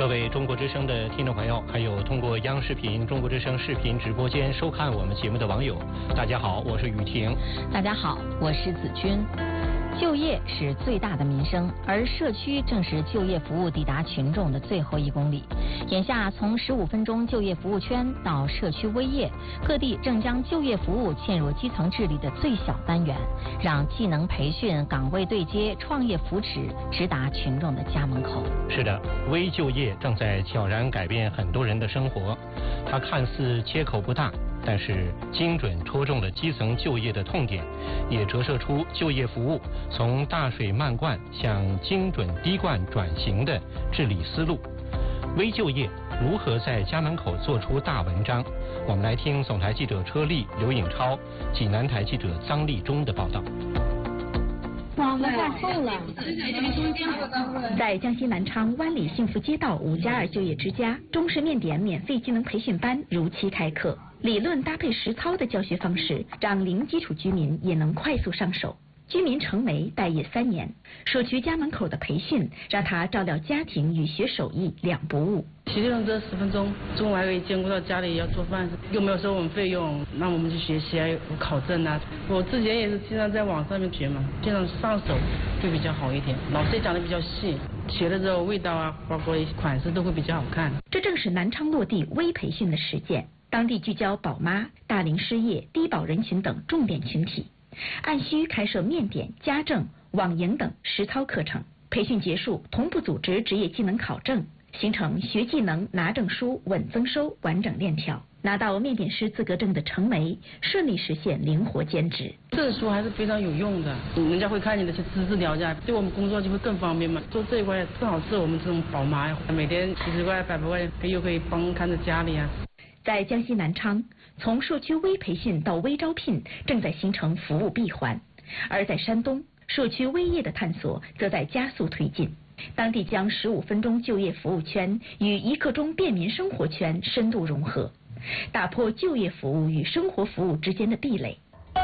各位中国之声的听众朋友，还有通过央视频、中国之声视频直播间收看我们节目的网友，大家好，我是雨婷。 大家好，我是子君。就业是最大的民生，而社区正是就业服务抵达群众的最后1公里。眼下，从15分钟就业服务圈到社区微业，各地正将就业服务嵌入基层治理的最小单元，让技能培训、岗位对接、创业扶持直达群众的家门口。 是的，微就业正在悄然改变很多人的生活。它看似切口不大，但是精准戳中了基层就业的痛点，也折射出就业服务从大水漫灌向精准滴灌转型的治理思路。微就业如何在家门口做出大文章？我们来听总台记者车丽、刘颖超、济南台记者张立忠的报道。 哇，太厚了！在江西南昌湾里幸福街道5+2就业之家，中式面点免费技能培训班如期开课，理论搭配实操的教学方式，让零基础居民也能快速上手。居民程梅待业3年，社区家门口的培训让他照料家庭与学手艺2不误。 骑自行车10分钟，中午还可以兼顾到家里要做饭，又没有收我们费用，那我们去学习啊，有考证啊。我之前也是经常在网上面学嘛，经常上手会比较好一点。老师也讲的比较细，学了之后味道啊，包括款式都会比较好看。 这正是南昌落地微培训的实践，当地聚焦宝妈、大龄失业、低保人群等重点群体。按需开设面点、家政、网营等实操课程，培训结束同步组织职业技能考证，形成学技能拿证书稳增收完整链条。拿到面点师资格证的程梅顺利实现灵活兼职。 证书还是非常有用的，人家会看你的资质了解，对我们工作就会更方便嘛。做这一块正好是我们这种宝妈呀，每天70块、100块又可以帮看着家里啊。 在江西南昌，从社区微培训到微招聘正在形成服务闭环，而在山东，社区微业的探索则在加速推进。当地将15分钟就业服务圈与1刻钟便民生活圈深度融合，打破就业服务与生活服务之间的壁垒。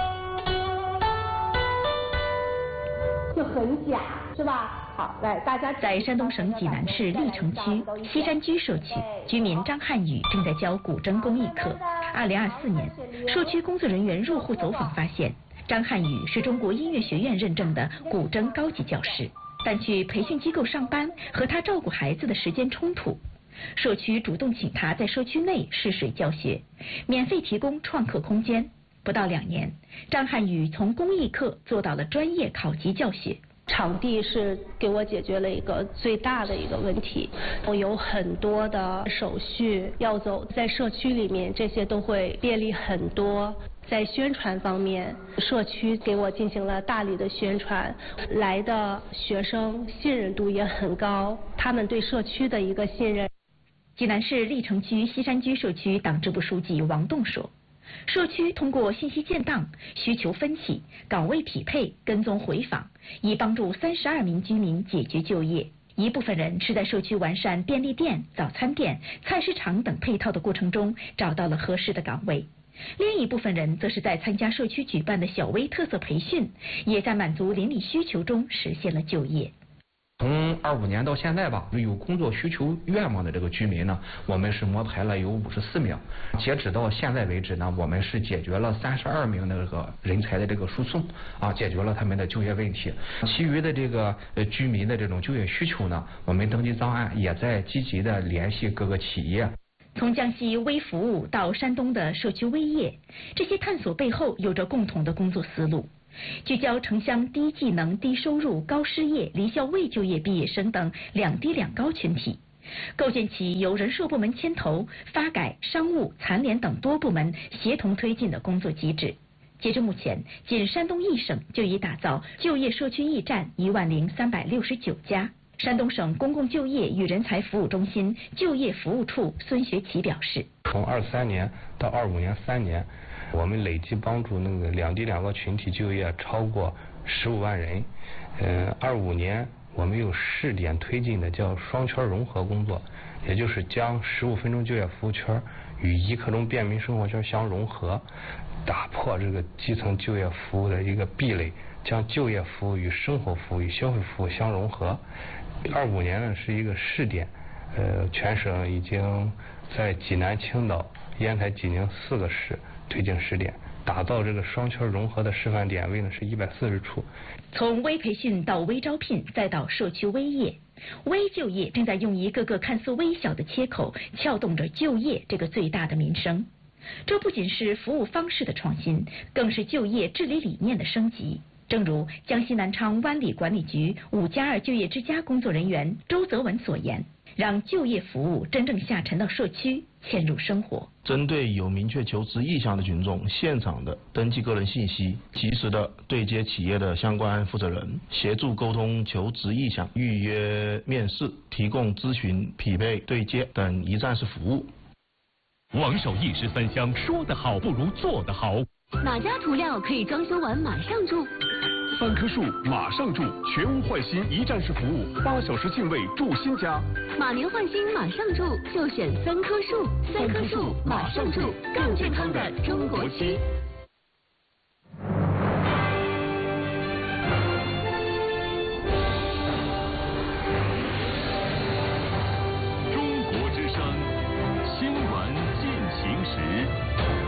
就很假，是吧？好，来大家在山东省济南市历城区西山居社区，居民张汉宇正在教古筝工艺课。2024年，社区工作人员入户走访发现，张汉宇是中国音乐学院认证的古筝高级教师，但去培训机构上班和他照顾孩子的时间冲突。社区主动请他在社区内试水教学，免费提供创客空间。不到2年，张汉宇从公益课做到了专业考级教学。 场地是给我解决了一个最大的一个问题，我有很多的手续要走，在社区里面这些都会便利很多。在宣传方面，社区给我进行了大力的宣传，来的学生信任度也很高，他们对社区的一个信任。 济南市历城区西山居社区党支部书记王栋说，社区通过信息建档、需求分析、岗位匹配、跟踪回访，已帮助32名居民解决就业。一部分人是在社区完善便利店、早餐店、菜市场等配套的过程中找到了合适的岗位，另一部分人则是在参加社区举办的小微特色培训，也在满足邻里需求中实现了就业。 从25年到现在吧，有工作需求愿望的这个居民呢，我们是摸排了有54名。截止到现在为止呢，我们是解决了32名的这个人才的这个输送啊，解决了他们的就业问题。其余的这个居民的这种就业需求呢，我们登记档案也在积极的联系各个企业。 从江西微服务到山东的社区微业，这些探索背后有着共同的工作思路。聚焦城乡低技能、低收入、高失业、离校未就业毕业生等2低2高群体，构建起由人社部门牵头、发改、商务、残联等多部门协同推进的工作机制。截至目前，仅山东一省就已打造就业社区驿站10369家。山东省公共就业与人才服务中心就业服务处孙学奇表示， 从23年到25年3年，我们累计帮助那个2低2高群体就业超过15万人。25年我们有试点推进的叫双圈融合工作，也就是将15分钟就业服务圈与1刻钟便民生活圈相融合，打破这个基层就业服务的一个壁垒，将就业服务与生活服务与消费服务相融合。25年呢是一个试点， 全省已经在济南、青岛、烟台、济宁4个市推进试点，打造这个双圈融合的示范点位呢是140处。 从微培训到微招聘，再到社区微业，微就业正在用一个个看似微小的切口，撬动着就业这个最大的民生。这不仅是服务方式的创新，更是就业治理理念的升级。正如江西南昌湾里管理局5+2就业之家工作人员周泽文所言，让就业服务真正下沉到社区，嵌入生活。 针对有明确求职意向的群众，现场的登记个人信息，及时的对接企业的相关负责人，协助沟通求职意向，预约面试，提供咨询、匹配、对接等一站式服务。 王守义是分享，说得好不如做得好。 哪家涂料可以装修完马上住 ？3棵树马上住，全屋换新一站式服务，8小时净位住新家。 马年换新马上住，就选3棵树，3棵树马上住，更健康的中国区。